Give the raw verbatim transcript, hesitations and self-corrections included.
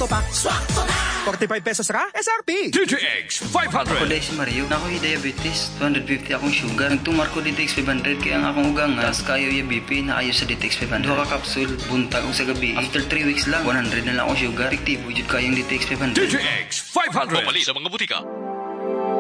Swakto pa. Swakto na! forty-five pesos ra? S R P. D T X five hundred. Ako dahil si Mario, na ako'y diabetes. two fifty akong sugar. Nagtumar ko D T X five hundred, kaya ang akong ugang nga. Tapos kayo yung B P, na kayo sa D T X five hundred. Dua ka kapsul, buntag kong sa gabi. After three weeks lang, one hundred na lang akong sugar. Effective, wujud kayong D T X five hundred. D T X five hundred. Pumali sa mga butika.